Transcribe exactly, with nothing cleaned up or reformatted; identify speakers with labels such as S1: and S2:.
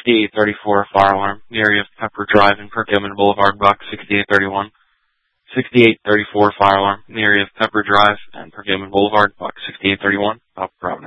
S1: sixty-eight thirty-four fire alarm in the area of Pepper Drive and Perkiomen Boulevard, box sixty-eight thirty-one. sixty-eight thirty-four fire alarm in the area of Pepper Drive and Perkiomen Boulevard, box sixty-eight thirty-one, South Providence.